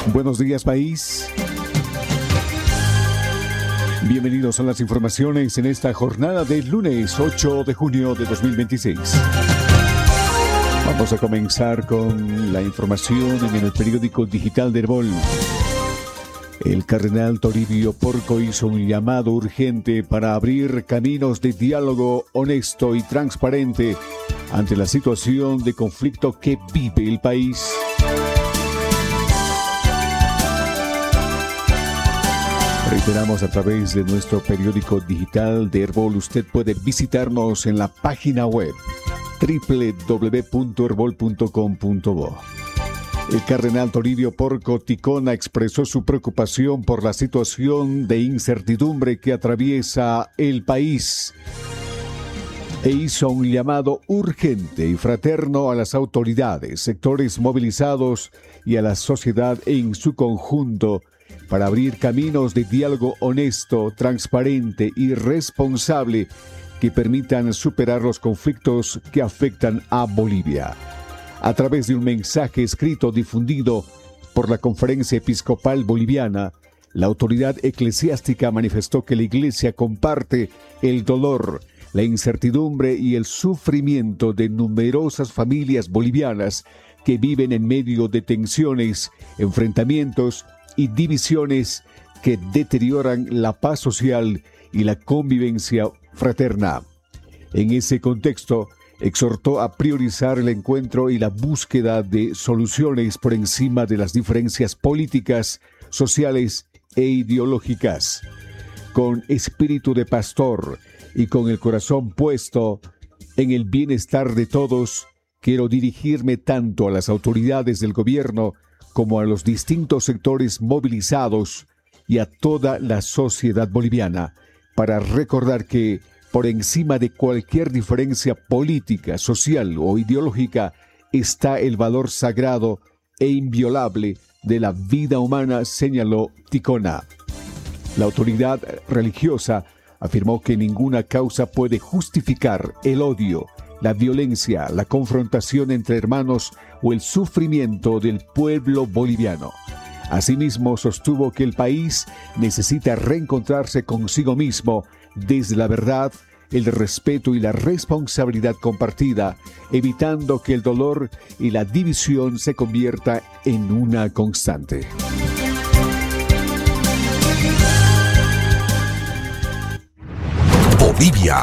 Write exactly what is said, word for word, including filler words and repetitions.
Buenos días, país. Bienvenidos a las informaciones en esta jornada del lunes ocho de junio de dos mil veintiséis. Vamos a comenzar con la información en el periódico digital de Herbol. El cardenal Toribio Porco hizo un llamado urgente para abrir caminos de diálogo honesto y transparente ante la situación de conflicto que vive el país. Reiteramos a través de nuestro periódico digital de Herbol, usted puede visitarnos en la página web doble u doble u doble u punto herbol punto com punto bo. El cardenal Toribio Porco Ticona expresó su preocupación por la situación de incertidumbre que atraviesa el país e hizo un llamado urgente y fraterno a las autoridades, sectores movilizados y a la sociedad en su conjunto para abrir caminos de diálogo honesto, transparente y responsable que permitan superar los conflictos que afectan a Bolivia. A través de un mensaje escrito difundido por la Conferencia Episcopal Boliviana, la autoridad eclesiástica manifestó que la Iglesia comparte el dolor, la incertidumbre y el sufrimiento de numerosas familias bolivianas que viven en medio de tensiones, enfrentamientos y divisiones que deterioran la paz social y la convivencia fraterna. En ese contexto, exhortó a priorizar el encuentro y la búsqueda de soluciones por encima de las diferencias políticas, sociales e ideológicas. Con espíritu de pastor y con el corazón puesto en el bienestar de todos, quiero dirigirme tanto a las autoridades del gobierno como a los distintos sectores movilizados y a toda la sociedad boliviana, para recordar que, por encima de cualquier diferencia política, social o ideológica, está el valor sagrado e inviolable de la vida humana, señaló Ticona. La autoridad religiosa afirmó que ninguna causa puede justificar el odio, la violencia, la confrontación entre hermanos o el sufrimiento del pueblo boliviano. Asimismo, sostuvo que el país necesita reencontrarse consigo mismo desde la verdad, el respeto y la responsabilidad compartida, evitando que el dolor y la división se convierta en una constante. Bolivia